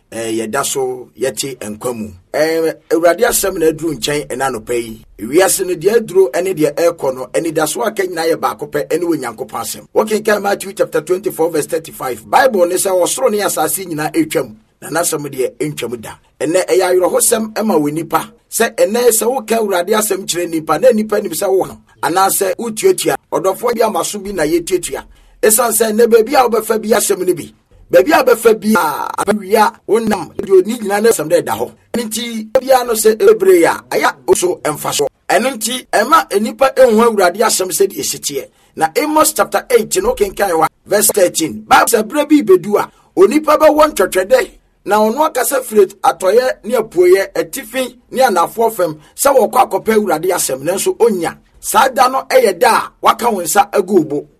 yɛda so yɛte nkwamu awurade asɛm na aduru nkyɛn ɛna no pɛyi wiase no deɛ aduro ɛne deɛ ɛkɔ no ɛne da so aka nyina yɛ baako pɛ ɛne wɔ Nyankopɔn asɛm wɔkenkan Matthew chapter 24 verse 35 Bible ne sɛ ɔsoro ne asase nyina ɛtwam na nasɛm deɛ ɛntwam da ɛnɛ ɛyɛ awerɛhosɛm ɛma wɔ nipa sɛ ɛnɛ sɛ woka awurade asɛm kyerɛ nipa na nipa nim sɛ wo ha anaasɛ wotuatua ɔdɔfoɔ bi amaso bi na yɛtuatua ɛsiane sɛ ɛnɛ baabi a wobɛfa bi asɛm no bi baabi a bɛfa bi a abawia wonam de oni nyina na asɛm dɛ da hɔ nti bia no sɛ ebre a aya oso ɛmfa so ɛno nti ɛma enipa ɛhu awurade asɛm sɛ de esiteɛ na Amos chapter 8 no kenkan wa verse 13 Bible sɛ bere bi bedu a onipa bɛwɔ ntwɛtwɛdɛ na ɔno akasa firet atɔyɛ ne apuoyɛ atifi ne anafoɔ fam sɛ wɔkɔ akɔpɛ awurade asɛm nanso onya saa da no ɛyɛ da a waka wɔn nsa agu obo